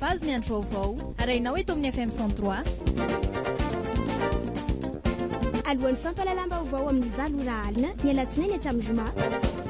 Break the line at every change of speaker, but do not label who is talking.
base ny andro vaovao arahinao eto amin'ny FM 103
alohan'ny fampalalam-baovao amin'ny valo ora alina ny alatsinainy hatramin'ny zoma